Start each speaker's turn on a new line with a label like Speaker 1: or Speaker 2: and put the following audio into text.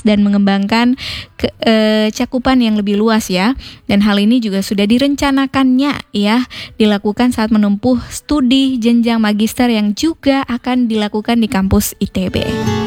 Speaker 1: dan mengembangkan cakupan yang lebih luas ya. Dan hal ini juga sudah direncanakannya ya dilakukan saat menempuh studi jenjang magister yang juga akan dilakukan di kampus ITB.